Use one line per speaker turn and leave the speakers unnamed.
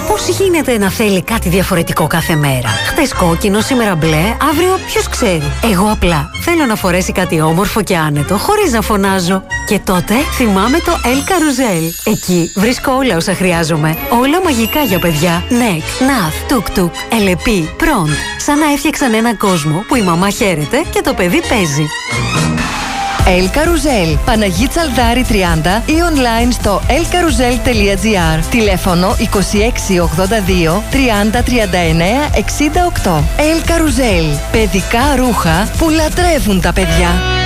Πώς γίνεται να θέλει κάτι διαφορετικό κάθε μέρα? Χτες κόκκινο, σήμερα μπλε, αύριο ποιος ξέρει. Εγώ απλά θέλω να φορέσει κάτι όμορφο και άνετο, χωρίς να φωνάζω. Και τότε θυμάμαι το El Carousel. Εκεί βρίσκω όλα όσα χρειάζομαι. Όλα μαγικά για παιδιά. Νεκ, Ναθ, Τουκ-Τουκ, Ελεπί, Προντ. Σαν να έφτιαξαν έναν κόσμο που η μαμά χαίρεται και το παιδί παίζει.
El Carousel, Παναγί Τσαλδάρη 30 ή online στο elcarousel.gr. Τηλέφωνο 2682 30 39 68. El Carousel, παιδικά ρούχα που λατρεύουν τα παιδιά.